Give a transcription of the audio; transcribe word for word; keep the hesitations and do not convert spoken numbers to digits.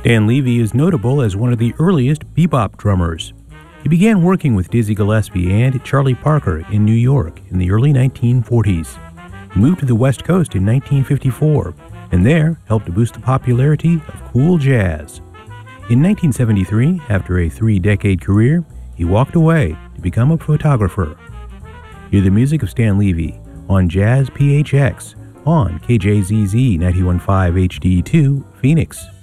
Stan Levy is notable as one of the earliest bebop drummers. He began working with Dizzy Gillespie and Charlie Parker in New York in the early nineteen forties. He moved to the West Coast in nineteen fifty-four, and there helped to boost the popularity of cool jazz. In nineteen seventy-three, after a three-decade career, he walked away to become a photographer. Hear the music of Stan Levy on Jazz P H X on K J Z Z ninety-one point five H D two, Phoenix.